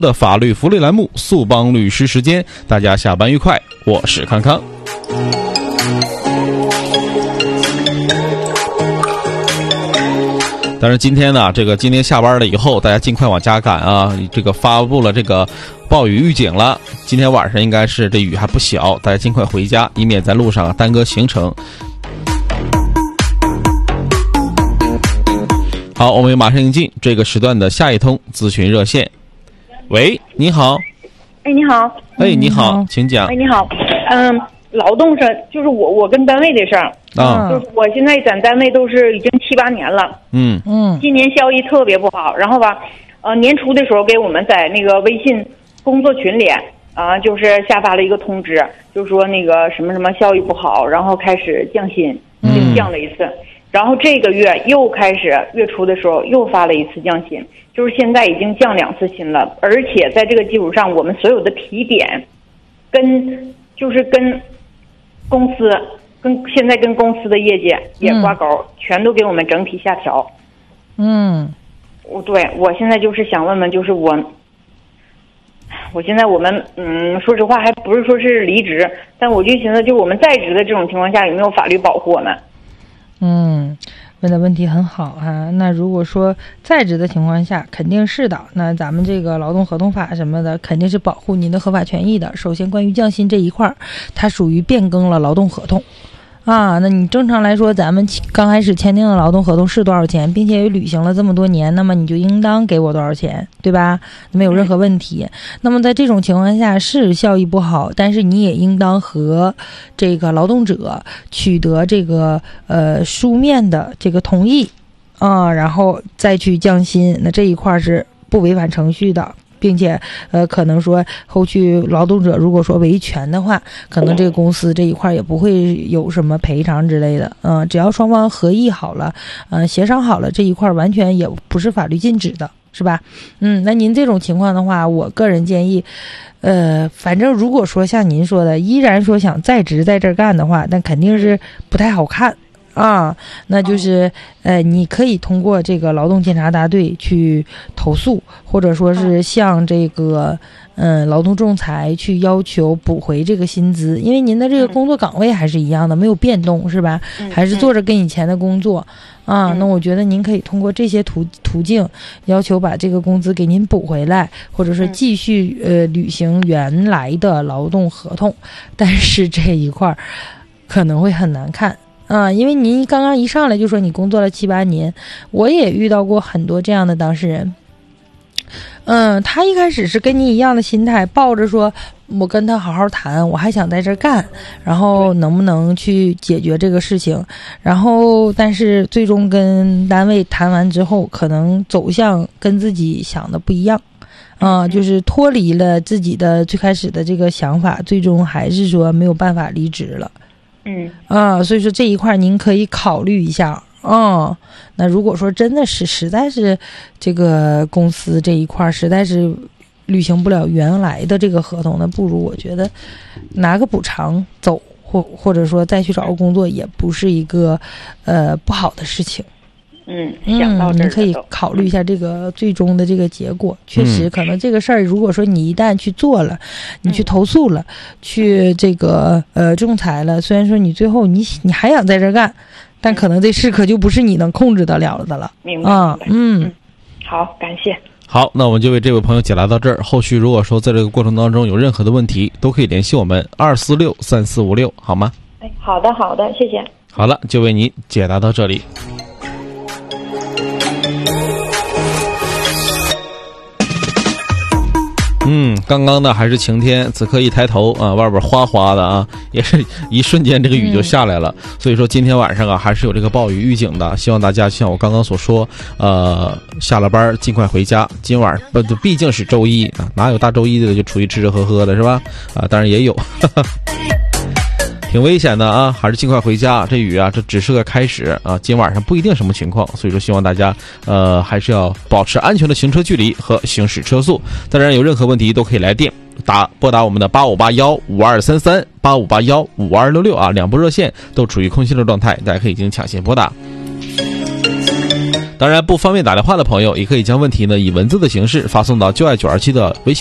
的法律福利栏目速帮律师时间，大家下班愉快，我是康康。但是今天呢，今天下班了以后，大家尽快往家赶啊！发布了暴雨预警了，今天晚上应该是这雨还不小，大家尽快回家，以免在路上耽搁行程。好，我们马上迎进这个时段的下一通咨询热线。喂，你好。 哎，你好。 哎，你好，请讲。 哎，你好。劳动上就是我跟单位的事儿啊， 就是我现在咱单位都是已经7、8年了。今年效益特别不好，然后吧，年初的时候给我们在那个微信工作群里就是下发了一个通知，就说那个什么什么效益不好，然后开始降薪，就降了一次。然后这个月又开始月初的时候又发了一次降薪，就是现在已经降2次薪了，而且在这个基础上，我们所有的提点跟公司现在跟公司的业绩也挂钩，全都给我们整体下调。我现在就是想问问，就是我现在我们说实话还不是说是离职，但我就寻思，就我们在职的这种情况下，有没有法律保护我们？ 问的问题很好哈。那如果说在职的情况下，肯定是的。那咱们这个劳动合同法什么的，肯定是保护您的合法权益的。首先，关于降薪这一块，它属于变更了劳动合同啊。那你正常来说，咱们刚开始签订的劳动合同是多少钱，并且也履行了这么多年，那么你就应当给我多少钱，对吧？没有任何问题。那么在这种情况下是效益不好，但是你也应当和这个劳动者取得这个书面的这个同意啊，然后再去降薪。那这一块是不违反程序的。并且可能说后续劳动者如果说维权的话，可能这个公司这一块也不会有什么赔偿之类的。只要双方合意好了，协商好了，这一块完全也不是法律禁止的，是吧？那您这种情况的话，我个人建议反正如果说像您说的依然说想在职在这儿干的话，那肯定是不太好看啊。那就是你可以通过这个劳动监察大队去投诉，或者说是向这个劳动仲裁去要求补回这个薪资，因为您的这个工作岗位还是一样的，没有变动，是吧？还是做着跟以前的工作啊。那我觉得您可以通过这些途径要求把这个工资给您补回来，或者是继续履行原来的劳动合同。但是这一块可能会很难看因为您刚刚一上来就说你工作了7、8年，我也遇到过很多这样的当事人。他一开始是跟你一样的心态，抱着说我跟他好好谈，我还想在这儿干，然后能不能去解决这个事情，然后但是最终跟单位谈完之后，可能走向跟自己想的不一样就是脱离了自己的最开始的这个想法，最终还是说没有办法离职了。所以说这一块您可以考虑一下那如果说真的是实在是这个公司这一块实在是履行不了原来的这个合同，那不如我觉得拿个补偿走，或者说再去找个工作，也不是一个不好的事情。 想到这儿， 你可以考虑一下这个最终的这个结果。确实，可能这个事儿，如果说你一旦去做了，你去投诉了，去这个仲裁了，虽然说你最后你还想在这儿干，但可能这事可就不是你能控制得了的了。 明白。好，感谢。 好，那我们就为这位朋友解答到这儿。后续如果说在这个过程当中有任何的问题，都可以联系我们2463456，好吗？ 好的，谢谢。 好了，就为您解答到这里。刚刚呢还是晴天，此刻一抬头外边哗哗的也是一瞬间这个雨就下来了。所以说今天晚上还是有这个暴雨预警的，希望大家像我刚刚所说，下了班尽快回家。今晚毕竟是周一哪有大周一的就出去吃吃喝喝的是吧？当然也有。挺危险的还是尽快回家。这雨这只是个开始今晚上不一定什么情况，所以说希望大家还是要保持安全的行车距离和行驶车速。当然有任何问题都可以来电拨打我们的85815233 85815266两部热线都处于空心的状态，大家可以进行抢先拨打。 当然不方便打电话的朋友，也可以将问题呢以文字的形式发送到就爱927的微信